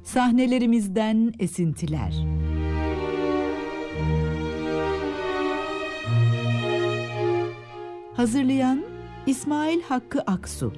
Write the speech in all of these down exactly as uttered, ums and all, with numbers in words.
Sahnelerimizden esintiler. Hazırlayan İsmail Hakkı Aksu.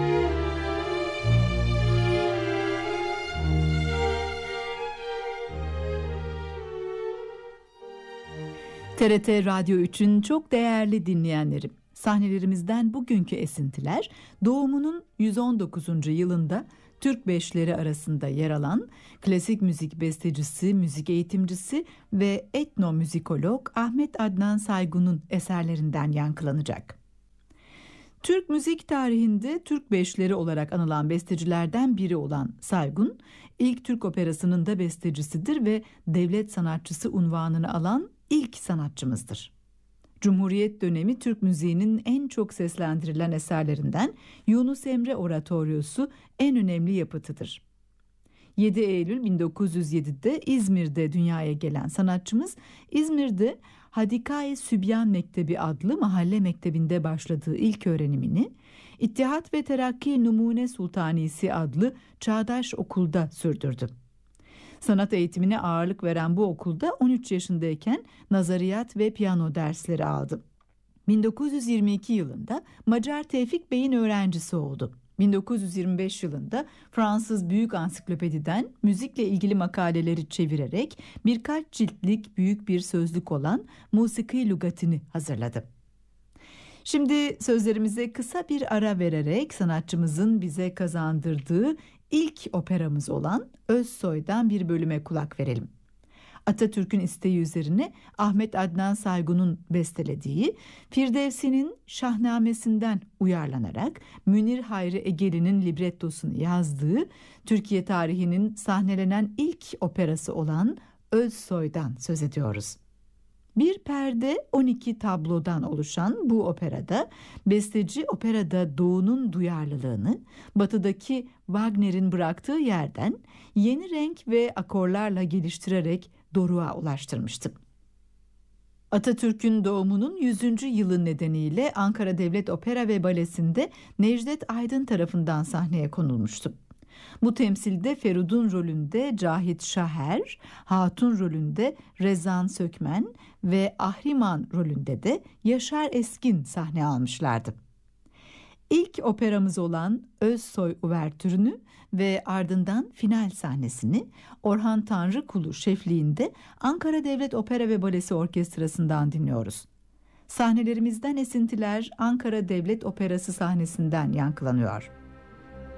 T R T Radyo üçün çok değerli dinleyenlerim, sahnelerimizden bugünkü esintiler doğumunun yüz on dokuzuncu yılında Türk beşleri arasında yer alan klasik müzik bestecisi, müzik eğitimcisi ve etnomüzikolog Ahmet Adnan Saygun'un eserlerinden yankılanacak. Türk müzik tarihinde Türk beşleri olarak anılan bestecilerden biri olan Saygun, ilk Türk operasının da bestecisidir ve devlet sanatçısı unvanını alan ilk sanatçımızdır. Cumhuriyet dönemi Türk müziğinin en çok seslendirilen eserlerinden Yunus Emre Oratoryosu en önemli yapıtıdır. yedi Eylül bin dokuz yüz yedide İzmir'de dünyaya gelen sanatçımız, İzmir'de Hadikaye Sübyan Mektebi adlı mahalle mektebinde başladığı ilk öğrenimini, İttihat ve Terakki Numune Sultanisi adlı çağdaş okulda sürdürdü. Sanat eğitimine ağırlık veren bu okulda on üç yaşındayken nazariyat ve piyano dersleri aldı. bin dokuz yüz yirmi iki yılında Macar Tevfik Bey'in öğrencisi oldu. bin dokuz yüz yirmi beş yılında Fransız Büyük Ansiklopediden müzikle ilgili makaleleri çevirerek birkaç ciltlik büyük bir sözlük olan Musiki Lügatini hazırladı. Şimdi sözlerimize kısa bir ara vererek sanatçımızın bize kazandırdığı ilk operamız olan Özsoy'dan bir bölüme kulak verelim. Atatürk'ün isteği üzerine Ahmet Adnan Saygun'un bestelediği, Firdevsi'nin Şahnamesi'nden uyarlanarak Münir Hayri Egeli'nin librettosunu yazdığı, Türkiye tarihinin sahnelenen ilk operası olan Özsoy'dan söz ediyoruz. Bir perde on iki tablodan oluşan bu operada besteci operada doğunun duyarlılığını batıdaki Wagner'in bıraktığı yerden yeni renk ve akorlarla geliştirerek doruğa ulaştırmıştı. Atatürk'ün doğumunun yüzüncü yılı nedeniyle Ankara Devlet Opera ve Balesi'nde Necdet Aydın tarafından sahneye konulmuştu. Bu temsilde Ferud'un rolünde Cahit Şaher, Hatun rolünde Rezan Sökmen ve Ahriman rolünde de Yaşar Eskin sahne almışlardı. İlk operamız olan Özsoy uvertürünü ve ardından final sahnesini Orhan Tanrıkulu şefliğinde Ankara Devlet Opera ve Balesi Orkestrası'ndan dinliyoruz. Sahnelerimizden esintiler Ankara Devlet Operası sahnesinden yankılanıyor.